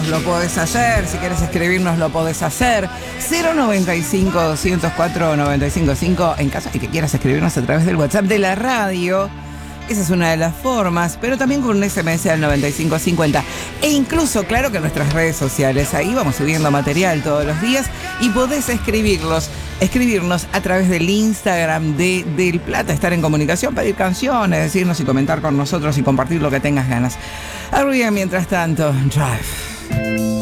llamarnos, lo podés hacer. Si quieres escribirnos, lo podés hacer. 095-204-955 en caso de que quieras escribirnos a través del WhatsApp de la radio. Esa es una de las formas, pero también con un SMS al 9550. E incluso, claro que en nuestras redes sociales, ahí vamos subiendo material todos los días y podés escribirnos a través del Instagram de Del Plata, estar en comunicación, pedir canciones, decirnos y comentar con nosotros y compartir lo que tengas ganas. Arriba, mientras tanto, Drive.